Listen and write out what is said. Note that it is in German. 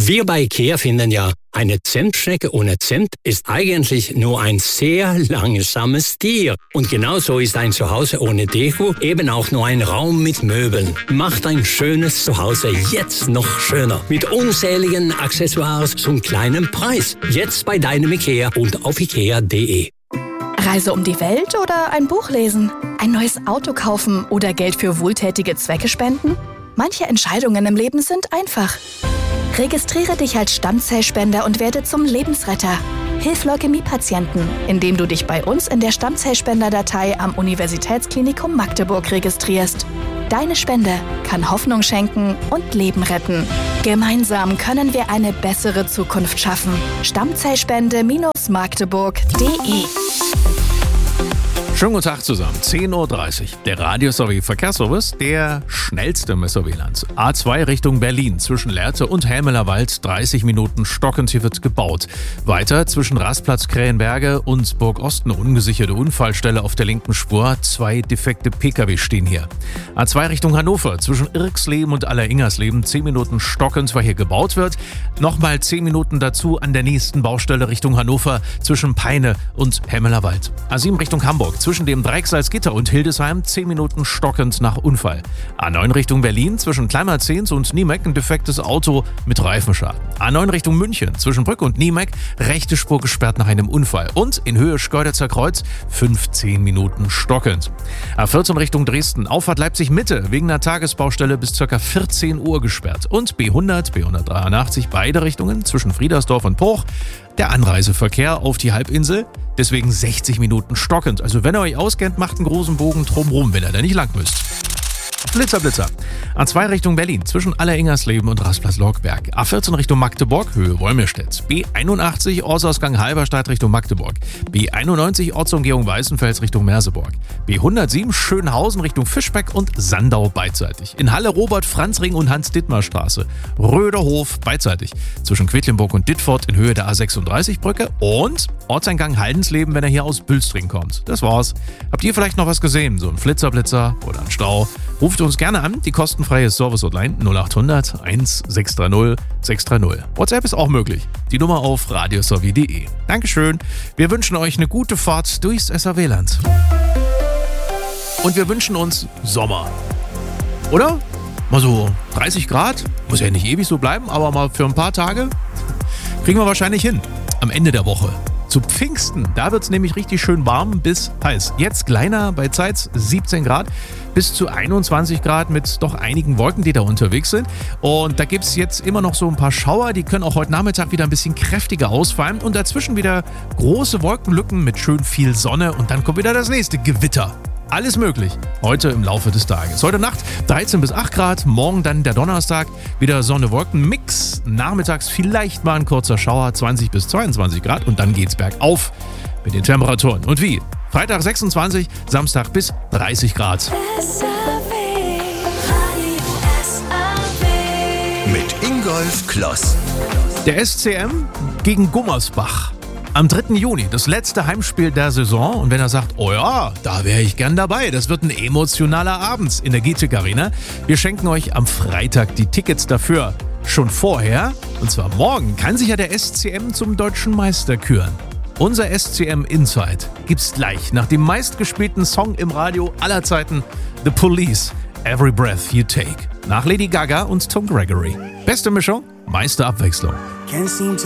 Wir bei IKEA finden ja, eine Zimtschnecke ohne Zimt ist eigentlich nur ein sehr langsames Tier. Und genauso ist ein Zuhause ohne Deko eben auch nur ein Raum mit Möbeln. Macht ein schönes Zuhause jetzt noch schöner. Mit unzähligen Accessoires zum kleinen Preis. Jetzt bei deinem IKEA und auf ikea.de. Reise um die Welt oder ein Buch lesen? Ein neues Auto kaufen oder Geld für wohltätige Zwecke spenden? Manche Entscheidungen im Leben sind einfach. Registriere dich als Stammzellspender und werde zum Lebensretter. Hilf Leukämiepatienten, indem du dich bei uns in der Stammzellspenderdatei am Universitätsklinikum Magdeburg registrierst. Deine Spende kann Hoffnung schenken und Leben retten. Gemeinsam können wir eine bessere Zukunft schaffen. Stammzellspende-magdeburg.de. Schönen guten Tag zusammen, 10.30 Uhr. Der Radio-Verkehrsservice, der schnellste im SOW-Land. A2 Richtung Berlin, zwischen Lehrte und Helmelerwald, 30 Minuten stockend, hier wird gebaut. Weiter zwischen Rastplatz Krähenberge und Burg-Osten, ungesicherte Unfallstelle auf der linken Spur. 2 defekte Pkw stehen hier. A2 Richtung Hannover, zwischen Irksleben und Alleringersleben, 10 Minuten stockend, weil hier gebaut wird. Nochmal 10 Minuten dazu an der nächsten Baustelle Richtung Hannover, zwischen Peine und Helmelerwald. A7 Richtung Hamburg, zwischen dem Dreieck-Salzgitter und Hildesheim, 10 Minuten stockend nach Unfall. A9 Richtung Berlin, zwischen Kleinmarzehns und Niemek ein defektes Auto mit Reifenschaden. A9 Richtung München, zwischen Brück und Niemek, rechte Spur gesperrt nach einem Unfall. Und in Höhe Schkeuditzer Kreuz, 15 Minuten stockend. A14 Richtung Dresden, Auffahrt Leipzig-Mitte, wegen einer Tagesbaustelle bis ca. 14 Uhr gesperrt. Und B100, B183, beide Richtungen, zwischen Friedersdorf und Poch, der Anreiseverkehr auf die Halbinsel, deswegen 60 Minuten stockend. Also wenn ihr euch auskennt, macht einen großen Bogen drumherum, wenn ihr da nicht lang müsst. Blitzer, Blitzer. A2 Richtung Berlin, zwischen Alleringersleben und Rastplatz-Lorkberg. A14 Richtung Magdeburg, Höhe Wolmirstedt. B81 Ortsausgang Halberstadt Richtung Magdeburg. B91 Ortsumgehung Weißenfels Richtung Merseburg. B107 Schönhausen Richtung Fischbeck und Sandau beidseitig. In Halle Robert-Franz-Ring und Hans-Dittmar-Straße. Röderhof beidseitig. Zwischen Quedlinburg und Dittfurt in Höhe der A36-Brücke. Und Ortseingang Haldensleben, wenn er hier aus Bülstring kommt. Das war's. Habt ihr vielleicht noch was gesehen? So ein Flitzer-Blitzer oder ein Stau? Ruft uns gerne an, die kostenfreie Service-Hotline 0800 1630 630. WhatsApp ist auch möglich. Die Nummer auf radiosowie.de. Dankeschön. Wir wünschen euch eine gute Fahrt durchs SAW-Land. Und wir wünschen uns Sommer. Oder? Mal so 30 Grad. Muss ja nicht ewig so bleiben, aber mal für ein paar Tage. Kriegen wir wahrscheinlich hin. Am Ende der Woche. Zu Pfingsten, da wird es nämlich richtig schön warm bis heiß. Jetzt kleiner bei Zeitz 17 Grad bis zu 21 Grad mit doch einigen Wolken, die da unterwegs sind. Und da gibt es jetzt immer noch so ein paar Schauer, die können auch heute Nachmittag wieder ein bisschen kräftiger ausfallen. Und dazwischen wieder große Wolkenlücken mit schön viel Sonne und dann kommt wieder das nächste Gewitter. Alles möglich heute im Laufe des Tages. Heute Nacht 13 bis 8 Grad, morgen dann der Donnerstag, wieder Sonne-Wolken-Mix. Nachmittags vielleicht mal ein kurzer Schauer, 20 bis 22 Grad und dann geht's bergauf mit den Temperaturen. Und wie? Freitag 26, Samstag bis 30 Grad. Mit Ingolf Kloss. Der SCM gegen Gummersbach. Am 3. Juni, das letzte Heimspiel der Saison. Und wenn er sagt, oh ja, da wäre ich gern dabei. Das wird ein emotionaler Abend in der GTIC Arena. Wir schenken euch am Freitag die Tickets dafür. Schon vorher, und zwar morgen, kann sich ja der SCM zum deutschen Meister küren. Unser SCM Insight gibt's gleich nach dem meistgespielten Song im Radio aller Zeiten, The Police, Every Breath You Take. Nach Lady Gaga und Tom Gregory. Beste Mischung, meiste Abwechslung. Can't seem to